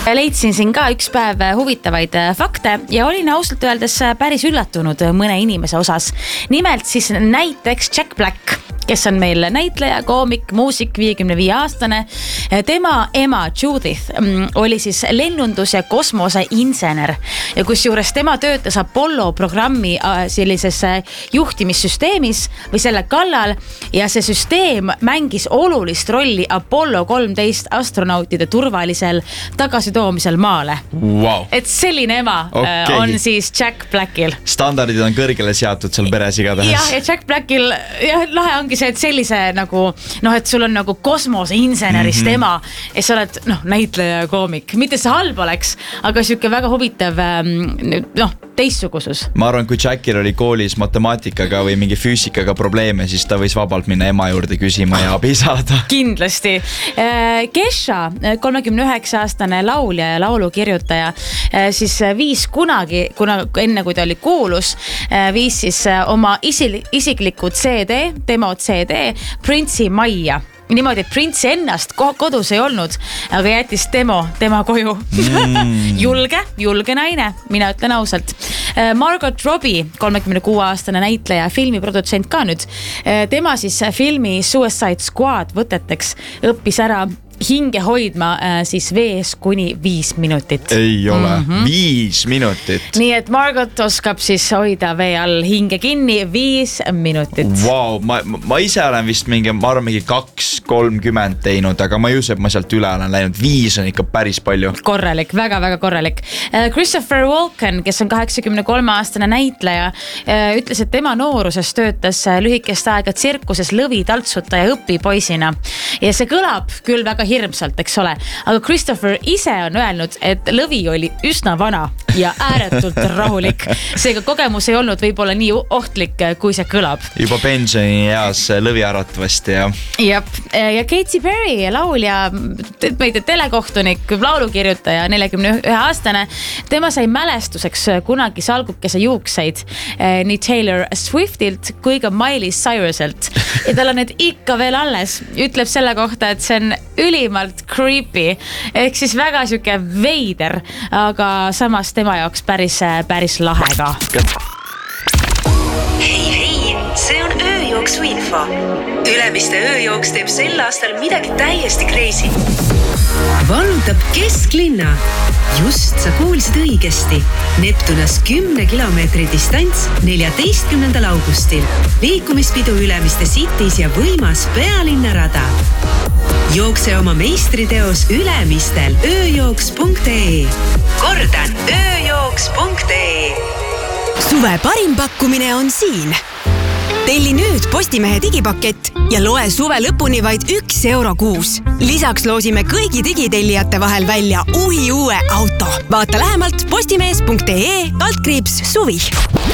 Leidsin siin ka üks päev huvitavaid fakte ja olin ausalt öeldes päris üllatunud mõne inimese osas. Nimelt siis näiteks Jack Black, kes on meil näitleja, koomik, muusik, 55-aastane. Tema ema Judith oli siis lennundus- ja kosmoseinsener ja kusjuures tema töötas Apollo programmi sellises juhtimissüsteemis või selle kallal ja see süsteem mängis olulist rolli Apollo 13 astronautide turvalisel tagasitoomisel maale. Wow. Et selline ema on siis Jack Blackil. Standardid on kõrgele seatud seal peres igatahes. Ja Jack Blackil, lahe ongi see, et sellise nagu, et sul on nagu kosmoseinsenerist ema ja sa oled näitleja ja koomik. Mitte see halb oleks, aga siuke väga huvitav teistsugusus. Ma arvan, kui Jackil oli koolis matemaatikaga või mingi füüsikaga probleeme, siis ta võis vabalt minna ema juurde küsima ja abi saada. Kindlasti. Kesha, 39-aastane laulja ja laulukirjutaja, siis viis kunagi, enne kui ta oli kuulus, viis siis oma isiklikud demo CD Prince'i majja. Niimoodi, et Prince ennast kodus ei olnud, aga jättis tema koju. Julge naine, mina ütlen ausalt. Margot Robbie, 36-aastane näitleja, filmiprodutsent ka nüüd. Tema siis filmi Suicide Squad võteteks õppis ära hinge hoidma siis vees kuni 5 minutit. Ei ole, 5 minutit. Nii et Margot oskab siis hoida vee all hinge kinni 5 minutit. Wow, ma ise olen vist mingi 2-30 teinud, aga ma ei usu, et ma sealt üle olen läinud. 5 on ikka päris palju. Korralik, väga korralik. Christopher Walken, kes on 83-aastane näitleja, ütles, et tema nooruses töötas lühikest aega tsirkuses lõvitaltsuta ja õpipoisina. Ja see kõlab küll väga hirmsalt, eks ole. Aga Christopher ise on öelnud, et lõvi oli üsna vana ja ääretult rahulik. Seega kogemus ei olnud võib-olla nii ohtlik, kui see kõlab. Juba pensioni eas lõvi äratavasti, jah. Ja Katy Perry, laulja, telekohtunik, laulukirjutaja, 41-aastane. Tema sai mälestuseks kunagi salgukese juukseid nii Taylor Swiftilt kui ka Miley Cyruselt. Ja tal on need ikka veel alles. Ütleb selle kohta, et see on ülimalt creepy, ehk siis väga siuke veider, aga samas tema jaoks päris lahe ka. Hei, see on ööjooksu info. Ülemiste ööjooks teeb sel aastal midagi täiesti crazy. Vallutab kesklinna. Just sa kuulsid õigesti. Neptunas 10 kilomeetri distants 14. augustil. Liikumispidu Ülemiste Cities ja võimas pealinnarada. Jookse oma meistriteos Ülemistel ööjooks.ee. Kordan, ööjooks.ee. Suve parim pakkumine on siin. Telli nüüd Postimehe digipakett ja loe suve lõpuni vaid €1 kuus. Lisaks loosime kõigi digitellijate vahel välja uue auto. Vaata lähemalt postimees.ee/suvi.